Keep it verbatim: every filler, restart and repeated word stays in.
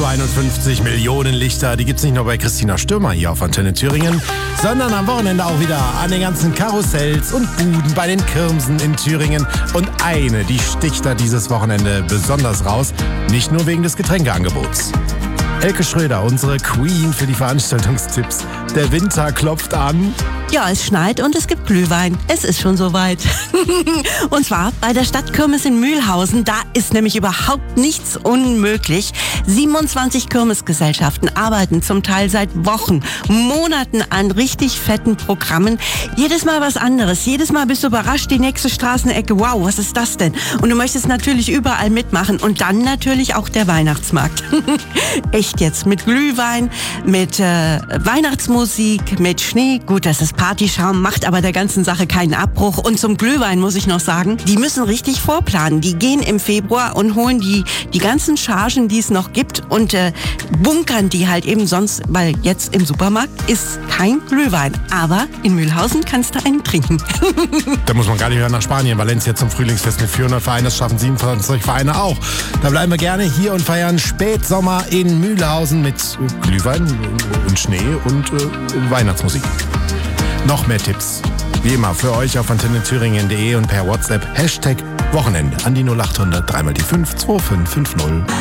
zu einundfünfzig Millionen Lichter, die gibt's nicht nur bei Christina Stürmer hier auf Antenne Thüringen, sondern am Wochenende auch wieder an den ganzen Karussells und Buden bei den Kirmsen in Thüringen. Und eine, die sticht da dieses Wochenende besonders raus, nicht nur wegen des Getränkeangebots. Elke Schröder, unsere Queen für die Veranstaltungstipps. Der Winter klopft an. Ja, es schneit und es gibt Glühwein. Es ist schon soweit. Und zwar bei der Stadtkirmes in Mühlhausen. Da ist nämlich überhaupt nichts unmöglich. siebenundzwanzig Kirmesgesellschaften arbeiten zum Teil seit Wochen, Monaten an richtig fetten Programmen. Jedes Mal was anderes. Jedes Mal bist du überrascht, die nächste Straßenecke. Wow, was ist das denn? Und du möchtest natürlich überall mitmachen. Und dann natürlich auch der Weihnachtsmarkt. Echt jetzt. Mit Glühwein, mit äh, Weihnachtsmusik, mit Schnee. Gut, das ist Partyschaum, macht aber der ganzen Sache keinen Abbruch. Und zum Glühwein muss ich noch sagen, die müssen richtig vorplanen. Die gehen im Februar und holen die, die ganzen Chargen, die es noch gibt und äh, bunkern die halt eben sonst, weil jetzt im Supermarkt ist kein Glühwein. Aber in Mühlhausen kannst du einen trinken. Da muss man gar nicht mehr nach Spanien. Valencia zum Frühlingsfest mit vierhundert Vereinen, das schaffen siebenundzwanzig Vereine auch. Da bleiben wir gerne hier und feiern Spätsommer in Mühlhausen mit Glühwein und Schnee und äh, Weihnachtsmusik. Noch mehr Tipps, wie immer, für euch auf antenne thüringen punkt de und per WhatsApp Hashtag Wochenende an die null acht hundert drei mal die fünf zwei fünf fünf null.